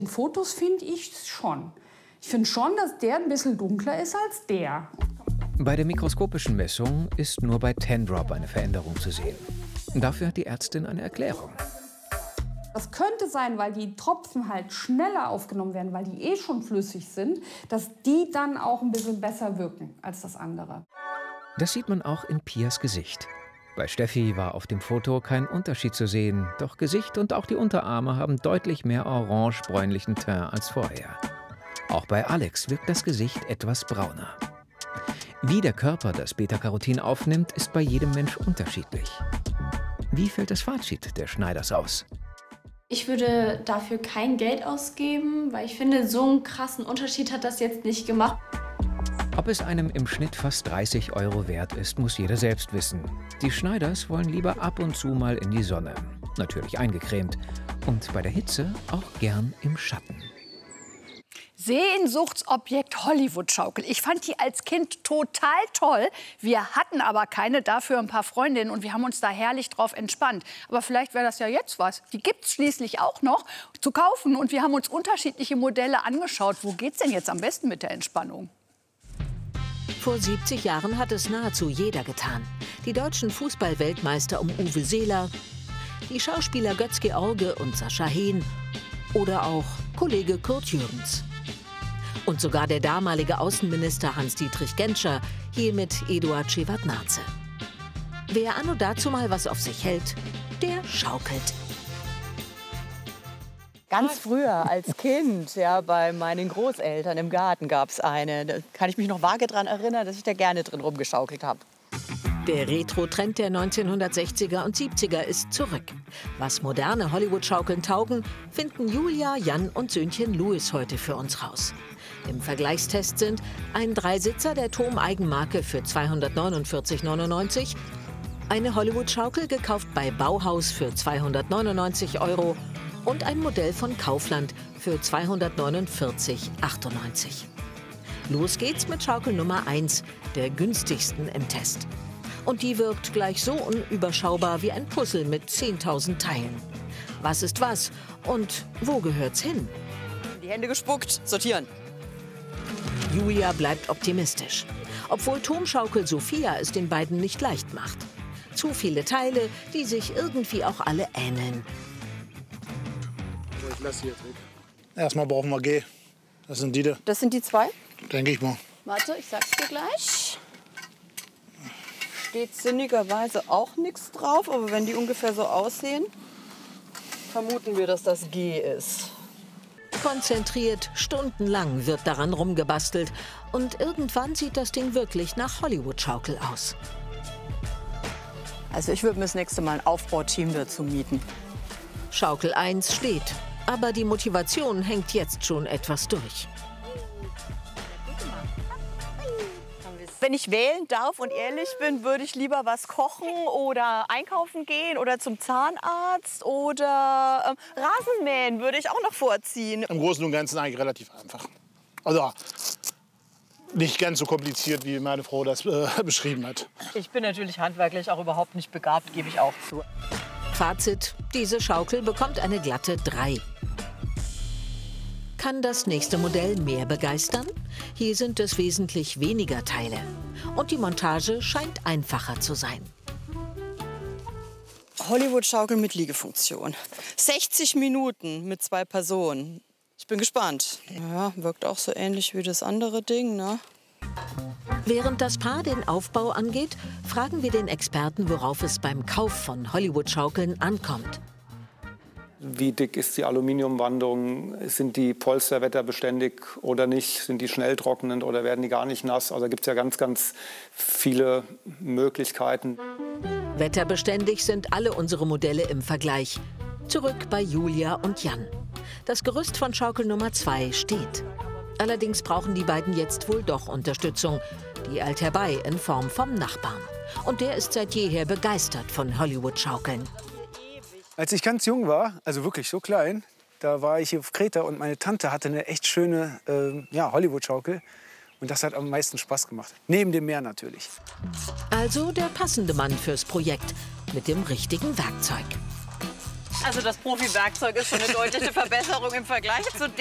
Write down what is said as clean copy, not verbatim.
In Fotos finde ich schon. Ich finde schon, dass der ein bisschen dunkler ist als der. Bei der mikroskopischen Messung ist nur bei Tendrop eine Veränderung zu sehen. Dafür hat die Ärztin eine Erklärung. Das könnte sein, weil die Tropfen halt schneller aufgenommen werden, weil die eh schon flüssig sind, dass die dann auch ein bisschen besser wirken als das andere. Das sieht man auch in Pias Gesicht. Bei Steffi war auf dem Foto kein Unterschied zu sehen, doch Gesicht und auch die Unterarme haben deutlich mehr orange-bräunlichen Teint als vorher. Auch bei Alex wirkt das Gesicht etwas brauner. Wie der Körper das Beta-Carotin aufnimmt, ist bei jedem Mensch unterschiedlich. Wie fällt das Fazit der Schneiders aus? Ich würde dafür kein Geld ausgeben, weil ich finde, so einen krassen Unterschied hat das jetzt nicht gemacht. Ob es einem im Schnitt fast 30 € wert ist, muss jeder selbst wissen. Die Schneiders wollen lieber ab und zu mal in die Sonne. Natürlich eingecremt. Und bei der Hitze auch gern im Schatten. Sehnsuchtsobjekt Hollywood-Schaukel. Ich fand die als Kind total toll. Wir hatten aber keine, dafür ein paar Freundinnen und wir haben uns da herrlich drauf entspannt. Aber vielleicht wäre das ja jetzt was. Die gibt es schließlich auch noch zu kaufen und wir haben uns unterschiedliche Modelle angeschaut. Wo geht's denn jetzt am besten mit der Entspannung? Vor 70 Jahren hat es nahezu jeder getan. Die deutschen Fußball-Weltmeister um Uwe Seeler, die Schauspieler Götz-George und Sascha Hehn oder auch Kollege Kurt Jürgens. Und sogar der damalige Außenminister Hans-Dietrich Genscher, hier mit Eduard Schewardnadse. Wer anno dazu mal was auf sich hält, der schaukelt. Ganz früher als Kind, ja, bei meinen Großeltern im Garten gab es eine. Da kann ich mich noch vage daran erinnern, dass ich da gerne drin rumgeschaukelt habe. Der Retro-Trend der 1960er und 70er ist zurück. Was moderne Hollywood-Schaukeln taugen, finden Julia, Jan und Söhnchen Louis heute für uns raus. Im Vergleichstest sind ein Dreisitzer der TOM-Eigenmarke für 249,99 €, eine Hollywood-Schaukel gekauft bei Bauhaus für 299 € und ein Modell von Kaufland für 249,98 €. Los geht's mit Schaukel Nummer 1, der günstigsten im Test. Und die wirkt gleich so unüberschaubar wie ein Puzzle mit 10.000 Teilen. Was ist was und wo gehört's hin? Die Hände gespuckt, sortieren. Julia bleibt optimistisch. Obwohl Turmschaukel Sophia es den beiden nicht leicht macht. Zu viele Teile, die sich irgendwie auch alle ähneln. Ich lasse jetzt weg. Erstmal brauchen wir G. Das sind die da. Das sind die zwei? Denke ich mal. Warte, ich sag's dir gleich. Steht sinnigerweise auch nichts drauf, aber wenn die ungefähr so aussehen, vermuten wir, dass das G ist. Konzentriert, stundenlang wird daran rumgebastelt. Und irgendwann sieht das Ding wirklich nach Hollywood-Schaukel aus. Also ich würde mir das nächste Mal ein Aufbauteam dazu mieten. Schaukel 1 steht. Aber die Motivation hängt jetzt schon etwas durch. Wenn ich wählen darf und ehrlich bin, würde ich lieber was kochen oder einkaufen gehen oder zum Zahnarzt oder Rasenmähen würde ich auch noch vorziehen. Im Großen und Ganzen eigentlich relativ einfach. Also nicht ganz so kompliziert, wie meine Frau das beschrieben hat. Ich bin natürlich handwerklich auch überhaupt nicht begabt, gebe ich auch zu. Fazit: Diese Schaukel bekommt eine glatte 3. Kann das nächste Modell mehr begeistern? Hier sind es wesentlich weniger Teile. Und die Montage scheint einfacher zu sein. Hollywood-Schaukel mit Liegefunktion. 60 Minuten mit 2 Personen. Ich bin gespannt. Ja, wirkt auch so ähnlich wie das andere Ding, ne? Während das Paar den Aufbau angeht, fragen wir den Experten, worauf es beim Kauf von Hollywood-Schaukeln ankommt. Wie dick ist die Aluminiumwandung? Sind die Polster wetterbeständig oder nicht? Sind die schnell trocknend oder werden die gar nicht nass? Also da gibt es ja ganz, ganz viele Möglichkeiten. Wetterbeständig sind alle unsere Modelle im Vergleich. Zurück bei Julia und Jan. Das Gerüst von Schaukel Nummer 2 steht. Allerdings brauchen die beiden jetzt wohl doch Unterstützung. Die eilt herbei in Form vom Nachbarn. Und der ist seit jeher begeistert von Hollywood-Schaukeln. Als ich ganz jung war, also wirklich so klein, da war ich hier auf Kreta und meine Tante hatte eine echt schöne Hollywood-Schaukel. Und das hat am meisten Spaß gemacht. Neben dem Meer natürlich. Also der passende Mann fürs Projekt mit dem richtigen Werkzeug. Also das Profi-Werkzeug ist schon eine deutliche Verbesserung im Vergleich zu